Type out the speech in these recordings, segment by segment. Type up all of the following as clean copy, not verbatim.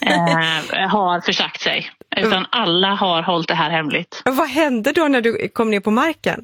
har försagt sig. Utan alla har hållit det här hemligt. Och vad hände då när du kom ner på marken?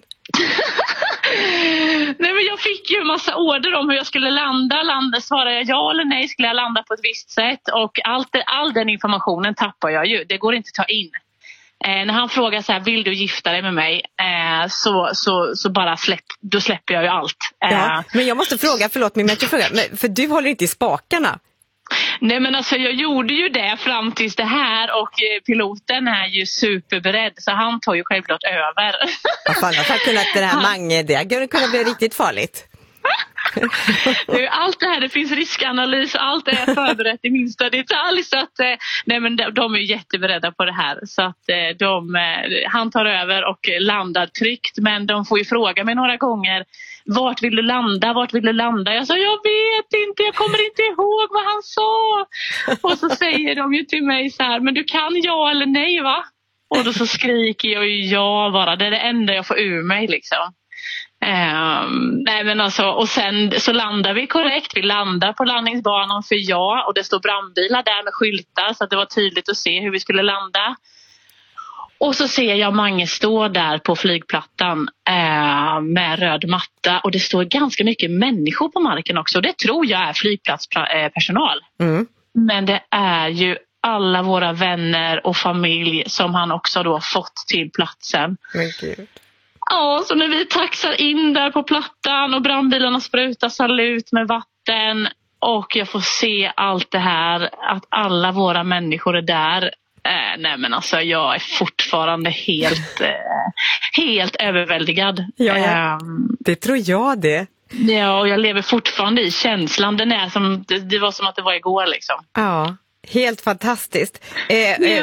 Nej, men jag fick ju en massa order om hur jag skulle landa. Svarade jag ja eller nej, skulle jag landa på ett visst sätt. Och all den informationen tappar jag ju. Det går inte att ta in. När han frågar så här, vill du gifta dig med mig? Så bara då släpper jag ju allt. Ja, men jag måste fråga, förlåt mig, men jag fråga, för du håller inte i spakarna. Nej, men alltså jag gjorde ju det fram tills det här, och piloten är ju superberedd, så han tar ju självklart över. Vad fan, jag har kunnat det här Mange, det kunde bli riktigt farligt. Allt det här, det finns riskanalys, allt är förberett i minsta detalj, så att nej, men de är jätteberedda på det här, så att han tar över och landar tryggt, men de får ju fråga mig några gånger, vart vill du landa? Jag sa, jag vet inte, jag kommer inte ihåg vad han sa. Och så säger de ju till mig så här, men du kan ja eller nej, va? Och då så skriker jag ju ja bara, det är det enda jag får ur mig liksom. Nej, men alltså, och sen så landar vi korrekt. Vi landar på landningsbanan för ja, och det står brandbilar där med skyltar, så att det var tydligt att se hur vi skulle landa. Och så ser jag Mange stå där på flygplattan med röd matta, och det står ganska mycket människor på marken också. Och det tror jag är flygplatspersonal. Men det är ju alla våra vänner och familj som han också då fått till platsen. Men gud. Ja, så när vi taxar in där på plattan och brandbilarna sprutar salut med vatten och jag får se allt det här, att alla våra människor är där. Nej, men alltså jag är fortfarande helt överväldigad. Ja, det tror jag det. Ja, och jag lever fortfarande i känslan. Den är det var som att det var igår liksom. Ja. Helt fantastiskt.